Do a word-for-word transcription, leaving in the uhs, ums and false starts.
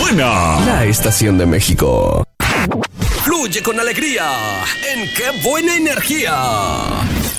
buena. La estación de México. Fluye con alegría en Qué Buena Energía.